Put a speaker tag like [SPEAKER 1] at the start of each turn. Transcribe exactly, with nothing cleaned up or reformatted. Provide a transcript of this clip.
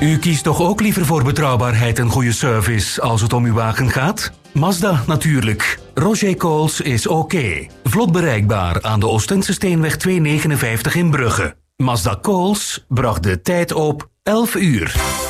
[SPEAKER 1] U kiest toch ook liever voor betrouwbaarheid en goede service als het om uw wagen gaat? Mazda natuurlijk. Roger Coles is oké. Vlot bereikbaar aan de Oostense Steenweg tweehonderdnegenenvijftig in Brugge. Mazda Coles bracht de tijd op elf uur.